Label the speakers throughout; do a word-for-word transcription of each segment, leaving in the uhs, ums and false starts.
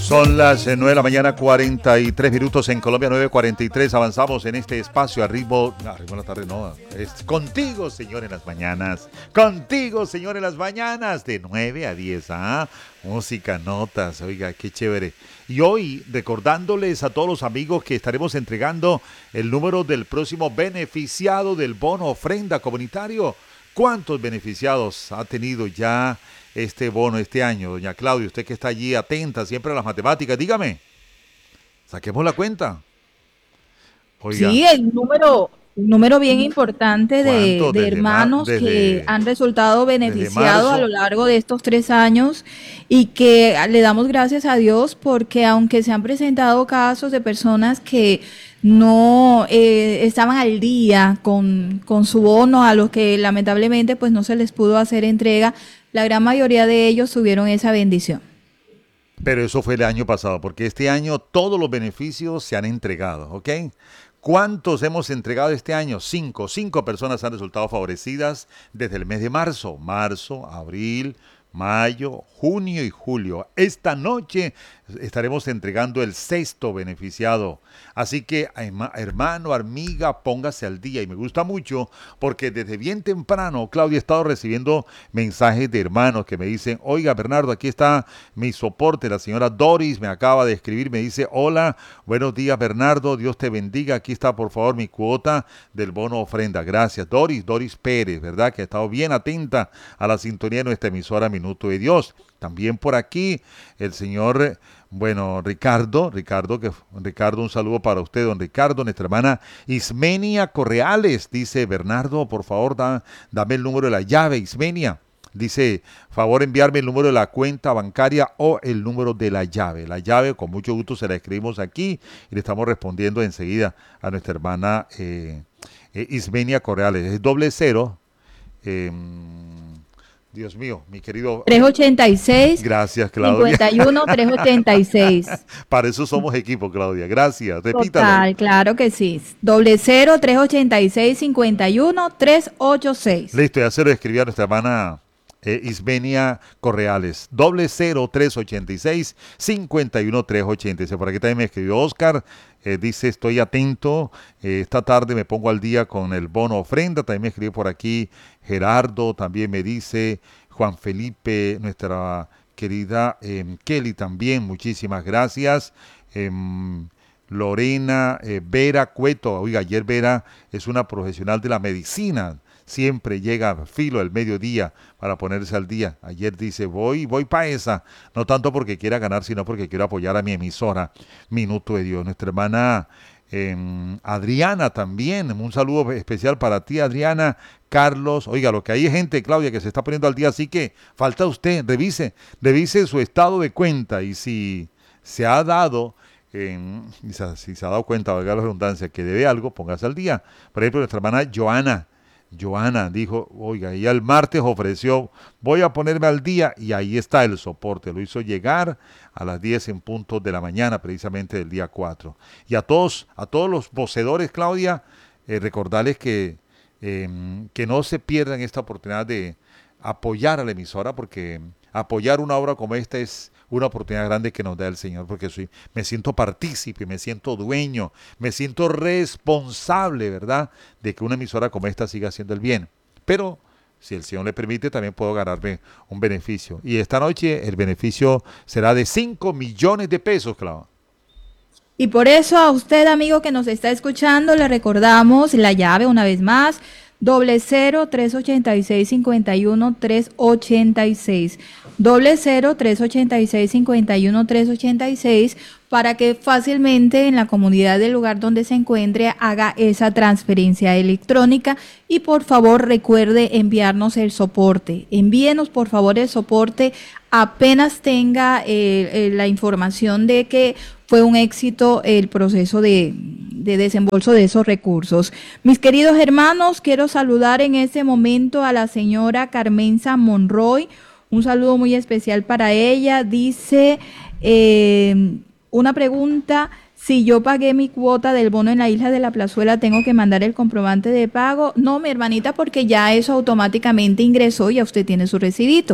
Speaker 1: Son las nueve de la mañana, cuarenta y tres minutos en Colombia, nueve cuarenta y tres. Avanzamos en este espacio a ritmo, a ritmo de la tarde, no, es contigo, señor, en las mañanas. Contigo, señor, en las mañanas, de nueve a diez. ¿Ah? Música, notas, oiga, qué chévere. Y hoy, recordándoles a todos los amigos que estaremos entregando el número del próximo beneficiado del bono ofrenda comunitario. ¿Cuántos beneficiados ha tenido ya este bono este año, doña Claudia? Usted que está allí atenta siempre a las matemáticas, dígame. Saquemos la cuenta.
Speaker 2: Oiga. Sí, el número, un número bien importante de, de hermanos mar, desde, que han resultado beneficiados a lo largo de estos tres años y que le damos gracias a Dios porque aunque se han presentado casos de personas que no eh, estaban al día con, con su bono, a los que lamentablemente pues no se les pudo hacer entrega, la gran mayoría de ellos tuvieron esa bendición.
Speaker 1: Pero eso fue el año pasado, porque este año todos los beneficios se han entregado, ¿ok? ¿Cuántos hemos entregado este año? Cinco. Cinco personas han resultado favorecidas desde el mes de marzo. Marzo, abril, mayo, junio y julio. Esta noche estaremos entregando el sexto beneficiado. Así que, hermano, amiga, póngase al día. Y me gusta mucho porque desde bien temprano, Claudia, he estado recibiendo mensajes de hermanos que me dicen, oiga, Bernardo, aquí está mi soporte. La señora Doris me acaba de escribir, me dice, hola, buenos días, Bernardo, Dios te bendiga. Aquí está, por favor, mi cuota del bono ofrenda. Gracias, Doris, Doris Pérez, ¿verdad? Que ha estado bien atenta a la sintonía de nuestra emisora Minuto de Dios. También por aquí, el señor... Bueno, Ricardo, Ricardo, que Ricardo, un saludo para usted, don Ricardo, nuestra hermana Ismenia Correales, dice, Bernardo, por favor, da, dame el número de la llave, Ismenia, dice, favor enviarme el número de la cuenta bancaria o el número de la llave, la llave, con mucho gusto se la escribimos aquí y le estamos respondiendo enseguida a nuestra hermana eh, eh, Ismenia Correales, es doble cero, eh, Dios mío, mi querido...
Speaker 2: trescientos ochenta y seis.
Speaker 1: Gracias, Claudia.
Speaker 2: cincuenta y uno, trescientos ochenta y seis.
Speaker 1: Para eso somos equipo, Claudia. Gracias. Repítalo.
Speaker 2: Total, claro que sí. Doble cero, trescientos ochenta y seis, cincuenta y uno, trescientos ochenta y seis.
Speaker 1: Listo, ya se lo escribí a nuestra hermana eh, Ismenia Correales. Doble cero, trescientos ochenta y seis, cincuenta y uno, trescientos ochenta y seis. Por aquí también me escribió Oscar. Eh, dice, estoy atento, eh, esta tarde me pongo al día con el bono ofrenda. También me escribe por aquí Gerardo, también me dice Juan Felipe, nuestra querida eh, Kelly también, muchísimas gracias. Eh, Lorena, eh, Vera Cueto, oiga, ayer Vera es una profesional de la medicina, siempre llega a filo del mediodía para ponerse al día. Ayer dice, voy, voy para esa, no tanto porque quiera ganar, sino porque quiero apoyar a mi emisora, Minuto de Dios. Nuestra hermana eh, Adriana también, un saludo especial para ti, Adriana. Carlos, oiga, lo que hay es gente, Claudia, que se está poniendo al día, así que falta usted, revise, revise su estado de cuenta y si se ha dado... Eh, si se ha dado cuenta, valga la redundancia, que debe algo, póngase al día. Por ejemplo, nuestra hermana Joana, Joana dijo, oiga, ella el martes ofreció, voy a ponerme al día y ahí está el soporte, lo hizo llegar a las diez en punto de la mañana, precisamente del día cuatro. Y a todos, a todos los poseedores, Claudia, eh, recordarles que, eh, que no se pierdan esta oportunidad de apoyar a la emisora, porque apoyar una obra como esta es una oportunidad grande que nos da el Señor, porque soy, me siento partícipe, me siento dueño, me siento responsable, ¿verdad?, de que una emisora como esta siga haciendo el bien. Pero si el Señor le permite, también puedo ganarme un beneficio. Y esta noche el beneficio será de cinco millones de pesos, Clau.
Speaker 2: Y por eso a usted, amigo que nos está escuchando, le recordamos la llave una vez más, doble cero, trescientos ochenta y seis, cincuenta y uno, trescientos ochenta y seis. Doble cero, trescientos ochenta y seis, cincuenta y uno, trescientos ochenta y seis, para que fácilmente en la comunidad del lugar donde se encuentre haga esa transferencia electrónica. Y por favor recuerde enviarnos el soporte. Envíenos por favor el soporte apenas tenga eh, eh, la información de que fue un éxito el proceso de, de desembolso de esos recursos. Mis queridos hermanos, quiero saludar en este momento a la señora Carmenza Monroy. Un saludo muy especial para ella. Dice eh, una pregunta, si yo pagué mi cuota del bono en la isla de la Plazuela, ¿tengo que mandar el comprobante de pago? No, mi hermanita, porque ya eso automáticamente ingresó y ya usted tiene su recibito.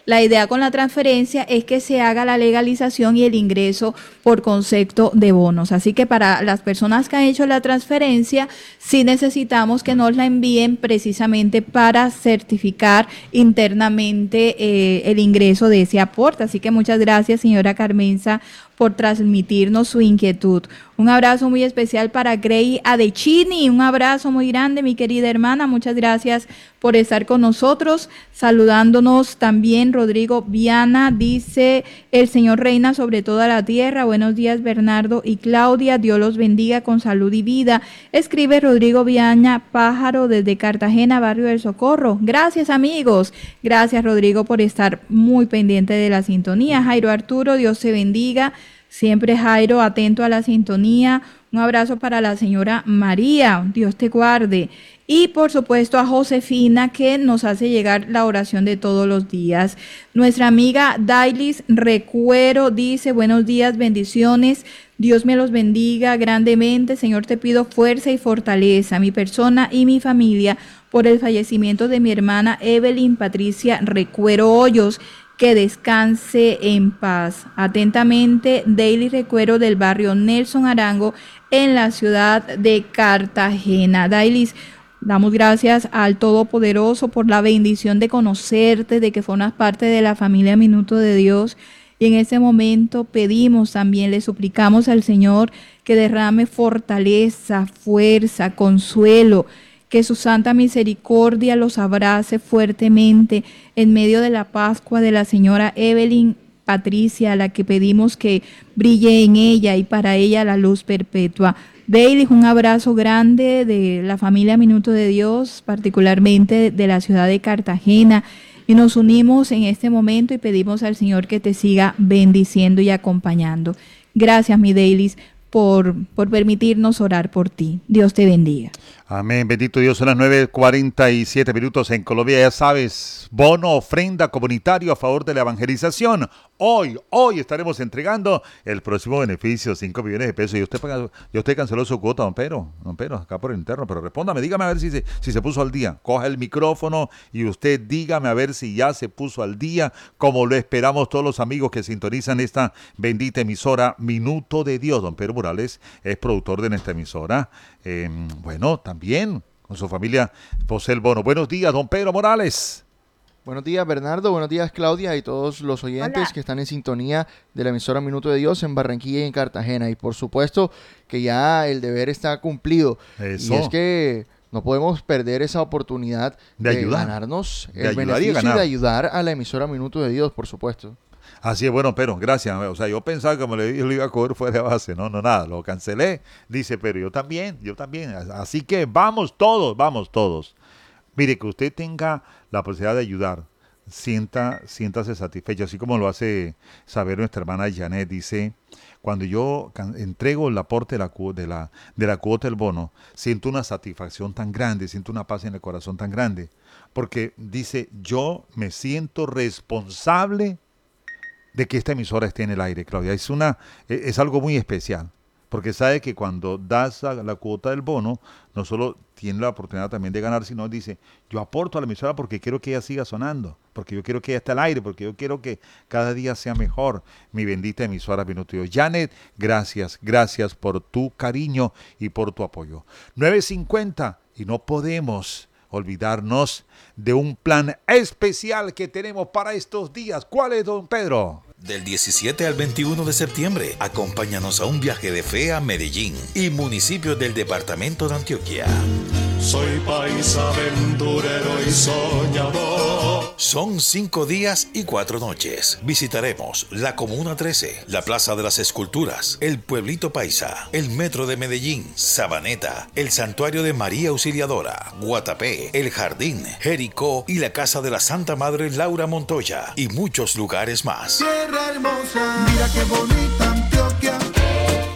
Speaker 2: La idea con la transferencia es que se haga la legalización y el ingreso por concepto de bonos. Así que para las personas que han hecho la transferencia, sí necesitamos que nos la envíen precisamente para certificar internamente eh, el ingreso de ese aporte. Así que muchas gracias, señora Carmenza, por transmitirnos su inquietud. Un abrazo muy especial para Grey Adechini, un abrazo muy grande, mi querida hermana, muchas gracias por estar con nosotros. Saludándonos también Rodrigo Viana, dice: el Señor reina sobre toda la tierra. Buenos días, Bernardo y Claudia, Dios los bendiga con salud y vida. Escribe Rodrigo Viana Pájaro desde Cartagena, barrio del Socorro. Gracias, amigos, gracias, Rodrigo, por estar muy pendiente de la sintonía. Jairo Arturo, Dios te bendiga. Siempre, Jairo, atento a la sintonía. Un abrazo para la señora María, Dios te guarde. Y por supuesto a Josefina, que nos hace llegar la oración de todos los días. Nuestra amiga Dailis Recuero dice: buenos días, bendiciones. Dios me los bendiga grandemente. Señor, te pido fuerza y fortaleza a mi persona y mi familia por el fallecimiento de mi hermana Evelyn Patricia Recuero Hoyos. Que descanse en paz. Atentamente, Daily Recuero del barrio Nelson Arango en la ciudad de Cartagena. Dailis, damos gracias al Todopoderoso por la bendición de conocerte, de que formas parte de la familia Minuto de Dios. Y en este momento pedimos también, le suplicamos al Señor que derrame fortaleza, fuerza, consuelo, que su santa misericordia los abrace fuertemente en medio de la Pascua de la señora Evelyn Patricia, a la que pedimos que brille en ella y para ella la luz perpetua. Daily, un abrazo grande de la familia Minuto de Dios, particularmente de la ciudad de Cartagena. Y nos unimos en este momento y pedimos al Señor que te siga bendiciendo y acompañando. Gracias, mi Daily, por, por permitirnos orar por ti. Dios te bendiga.
Speaker 1: Amén, bendito Dios. Son las nueve cuarenta y siete minutos en Colombia. Ya sabes, bono, ofrenda comunitario a favor de la evangelización. Hoy, hoy estaremos entregando el próximo beneficio, cinco millones de pesos. Y usted, y usted canceló su cuota, don Pedro, don Pedro, acá por el interno, pero respóndame, dígame a ver si se, si se puso al día. Coja el micrófono y usted dígame a ver si ya se puso al día, como lo esperamos todos los amigos que sintonizan esta bendita emisora Minuto de Dios. Don Pedro Morales es productor de nuestra emisora. Eh, bueno, también con su familia posee el bono. Buenos días, don Pedro Morales.
Speaker 3: Buenos días, Bernardo. Buenos días, Claudia, y todos los oyentes Hola. que están en sintonía de la emisora Minuto de Dios en Barranquilla y en Cartagena. Y por supuesto que ya el deber está cumplido. Eso. Y es que no podemos perder esa oportunidad de, de ayudar, ganarnos el de beneficio y de ayudar a la emisora Minuto de Dios, por supuesto.
Speaker 1: Así es, bueno, pero gracias. O sea, yo pensaba que como le dije, lo iba a coger fuera de base. No, no, nada, lo cancelé. Dice, pero yo también, yo también. Así que vamos todos, vamos todos. Mire, que usted tenga la posibilidad de ayudar, sienta, siéntase satisfecho, así como lo hace saber nuestra hermana Janet. Dice, cuando yo can- entrego el aporte de la, cu- de, la, de la cuota del bono, siento una satisfacción tan grande, siento una paz en el corazón tan grande, porque dice, yo me siento responsable de que esta emisora esté en el aire, Claudia. Es, una, es algo muy especial, porque sabe que cuando das la, la cuota del bono, no solo tiene la oportunidad también de ganar, sino dice, yo aporto a la emisora porque quiero que ella siga sonando, porque yo quiero que ella esté al aire, porque yo quiero que cada día sea mejor mi bendita emisora Minuto de Dios. Janet, gracias, gracias por tu cariño y por tu apoyo. nueve cincuenta y no podemos olvidarnos de un plan especial que tenemos para estos días. ¿Cuál es, don Pedro?
Speaker 4: Del diecisiete al veintiuno de septiembre, acompáñanos a un viaje de fe a Medellín y municipios del departamento de Antioquia.
Speaker 5: Soy paisa aventurero y soñador.
Speaker 4: Son cinco días y cuatro noches. Visitaremos la Comuna trece, la Plaza de las Esculturas, el Pueblito Paisa, el Metro de Medellín, Sabaneta, el Santuario de María Auxiliadora, Guatapé, el Jardín, Jericó y la Casa de la Santa Madre Laura Montoya y muchos lugares más.
Speaker 5: Tierra hermosa, mira qué bonita Antioquia.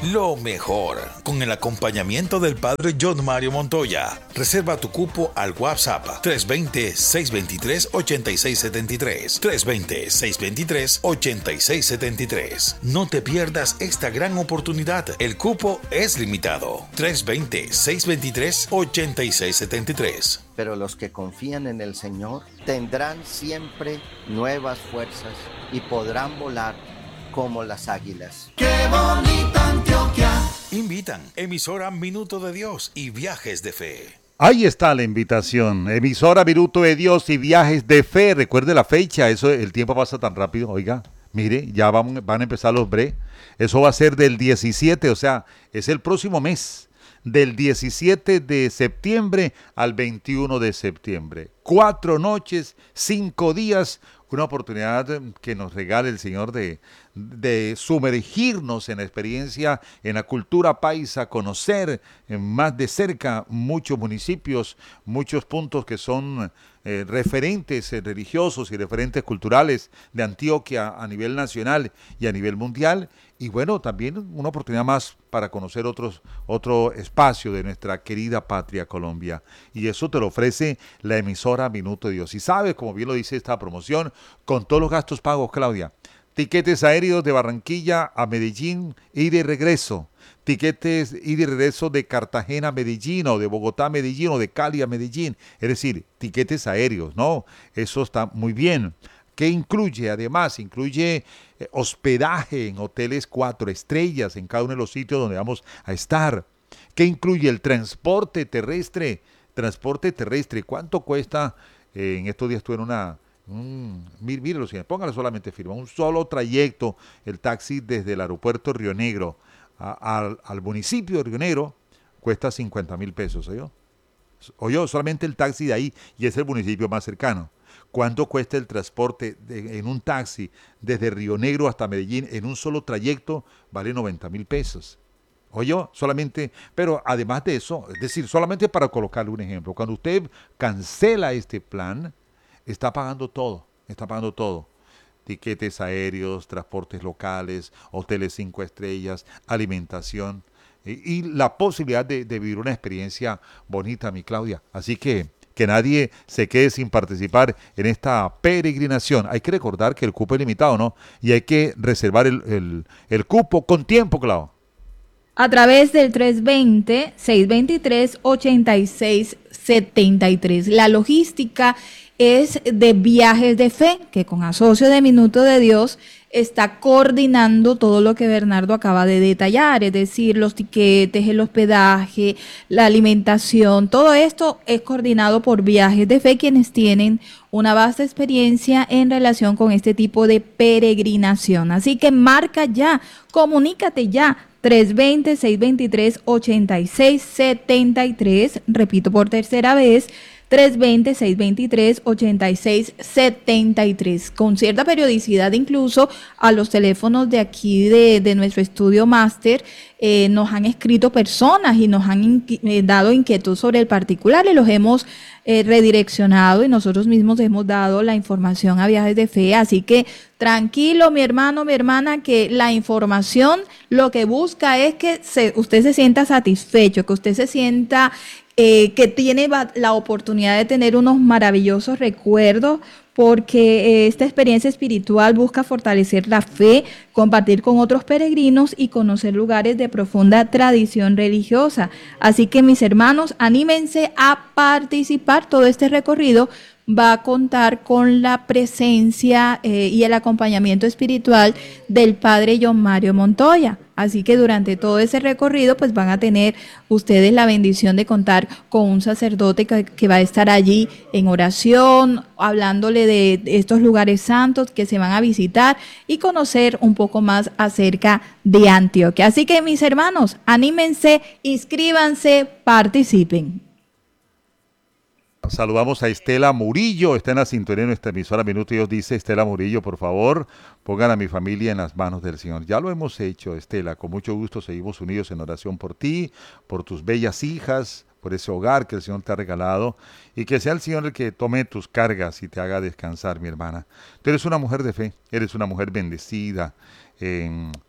Speaker 4: lo mejor, con el acompañamiento del padre John Mario Montoya. Reserva tu cupo al WhatsApp tres dos cero, seis dos tres, ocho seis siete tres, tres dos cero, seis dos tres, ocho seis siete tres. No te pierdas esta gran oportunidad. El cupo es limitado. tres dos cero, seis dos tres, ocho seis siete tres.
Speaker 6: Pero los que confían en el Señor tendrán siempre nuevas fuerzas y podrán volar como las águilas.
Speaker 5: ¡Qué bonita Antioquia!
Speaker 4: Invitan emisora Minuto de Dios y Viajes de Fe.
Speaker 1: Ahí está la invitación, emisora Minuto de Dios y Viajes de Fe. Recuerde la fecha, eso, el tiempo pasa tan rápido, oiga. Mire, ya van, van a empezar los bre. Eso va a ser del diecisiete, o sea, es el próximo mes. Del diecisiete de septiembre al veintiuno de septiembre. Cuatro noches, cinco días, una oportunidad que nos regala el Señor de, de sumergirnos en la experiencia, en la cultura paisa, conocer más de cerca muchos municipios, muchos puntos que son eh, referentes eh, religiosos y referentes culturales de Antioquia a nivel nacional y a nivel mundial. Y bueno, también una oportunidad más para conocer otros, otro espacio de nuestra querida patria Colombia. Y eso te lo ofrece la emisora Minuto de Dios. Y sabes, como bien lo dice esta promoción, con todos los gastos pagos, Claudia. Tiquetes aéreos de Barranquilla a Medellín y de regreso. Tiquetes ida y regreso de Cartagena a Medellín, o de Bogotá a Medellín, o de Cali a Medellín. Es decir, tiquetes aéreos, ¿no? Eso está muy bien. ¿Qué incluye? Además, incluye eh, hospedaje en hoteles cuatro estrellas en cada uno de los sitios donde vamos a estar. ¿Qué incluye? El transporte terrestre. Transporte terrestre. ¿Cuánto cuesta? Eh, en estos días estuve en una... Mm, mí- mírelo, señor, póngale solamente firma. Un solo trayecto, el taxi desde el aeropuerto Río Negro a- al, al municipio de Río Negro cuesta cincuenta mil pesos, ¿oyó? Oyó, solamente el taxi de ahí, y es el municipio más cercano. ¿Cuánto cuesta el transporte de, en un taxi desde Río Negro hasta Medellín en un solo trayecto? Vale noventa mil pesos. Oyó, solamente, pero además de eso, es decir, solamente para colocarle un ejemplo, cuando usted cancela este plan, está pagando todo, está pagando todo. Tiquetes aéreos, transportes locales, hoteles cinco estrellas, alimentación y, y la posibilidad de, de vivir una experiencia bonita, mi Claudia. Así que que nadie se quede sin participar en esta peregrinación. Hay que recordar que el cupo es limitado, ¿no? Y hay que reservar el, el, el cupo con tiempo, Clau.
Speaker 2: A través del tres dos cero, seis dos tres, ocho seis siete tres. La logística es de Viajes de Fe, que con asocio de Minuto de Dios está coordinando todo lo que Bernardo acaba de detallar, es decir, los tiquetes, el hospedaje, la alimentación, todo esto es coordinado por Viajes de Fe, quienes tienen una vasta experiencia en relación con este tipo de peregrinación. Así que marca ya, comunícate ya, tres dos cero, seis dos tres, ocho seis siete tres, repito por tercera vez, tres dos cero, seis dos tres, ocho seis siete tres, con cierta periodicidad incluso a los teléfonos de aquí de, de nuestro estudio máster. Eh, nos han escrito personas y nos han inqui- eh, dado inquietud sobre el particular y los hemos eh, redireccionado y nosotros mismos hemos dado la información a Viajes de Fe, así que tranquilo mi hermano, mi hermana, que la información lo que busca es que se, usted se sienta satisfecho, que usted se sienta eh, que tiene va- la oportunidad de tener unos maravillosos recuerdos, porque eh, esta experiencia espiritual busca fortalecer la fe, compartir con otros peregrinos y conocer lugares de profunda tradición religiosa. Así que mis hermanos, anímense a participar. Todo este recorrido va a contar con la presencia eh, y el acompañamiento espiritual del padre John Mario Montoya. Así que durante todo ese recorrido pues van a tener ustedes la bendición de contar con un sacerdote que, que va a estar allí en oración, hablándole de estos lugares santos que se van a visitar y conocer un poco más acerca de Antioquia. Así que mis hermanos, anímense, inscríbanse, participen.
Speaker 1: Saludamos a Estela Murillo, está en la sintonía de nuestra emisora Minuto de Dios. Dice Estela Murillo, por favor, pongan a mi familia en las manos del Señor. Ya lo hemos hecho, Estela, con mucho gusto seguimos unidos en oración por ti, por tus bellas hijas, por ese hogar que el Señor te ha regalado, y que sea el Señor el que tome tus cargas y te haga descansar, mi hermana. Tú eres una mujer de fe, eres una mujer bendecida, eh,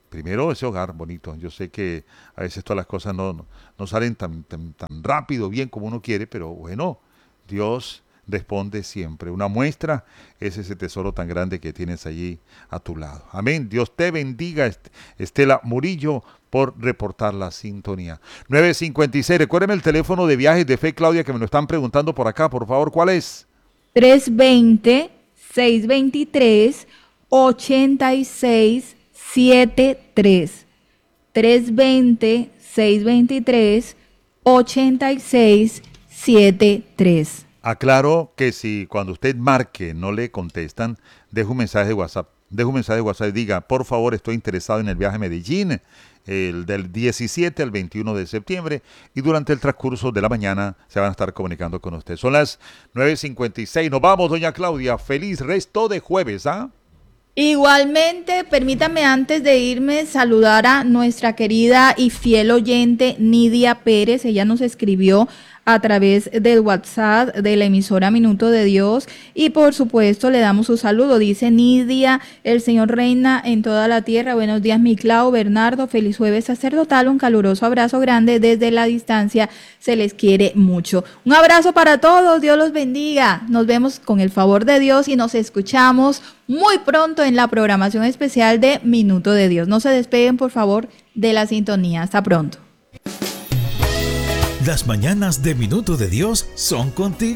Speaker 1: primero ese hogar bonito. Yo sé que a veces todas las cosas no, no, no salen tan, tan, tan rápido, bien como uno quiere, pero bueno, Dios responde siempre. Una muestra es ese tesoro tan grande que tienes allí a tu lado. Amén. Dios te bendiga, Estela Murillo, por reportar la sintonía. nueve cincuenta y seis, recuérdeme el teléfono de Viajes de Fe, Claudia, que me lo están preguntando por acá, por favor, ¿cuál es?
Speaker 2: tres dos cero, seis dos tres, ocho seis siete tres. tres dos cero, seis dos tres, ocho seis siete tres.
Speaker 1: Aclaro que si cuando usted marque no le contestan, deje un mensaje de WhatsApp. Deje un mensaje de WhatsApp y diga, por favor, estoy interesado en el viaje a Medellín, el del diecisiete al veintiuno de septiembre, y durante el transcurso de la mañana se van a estar comunicando con usted. Son las nueve cincuenta y seis. Nos vamos, doña Claudia. Feliz resto de jueves, ¿ah?
Speaker 2: Igualmente, permítame antes de irme saludar a nuestra querida y fiel oyente Nidia Pérez. Ella nos escribió a través del WhatsApp de la emisora Minuto de Dios y por supuesto le damos un saludo. Dice Nidia, el Señor reina en toda la tierra. Buenos días, mi Clau, Bernardo, feliz jueves sacerdotal, un caluroso abrazo grande desde la distancia, se les quiere mucho. Un abrazo para todos, Dios los bendiga. Nos vemos con el favor de Dios y nos escuchamos muy pronto en la programación especial de Minuto de Dios. No se despeguen, por favor, de la sintonía. Hasta pronto.
Speaker 4: Las mañanas de Minuto de Dios son contigo.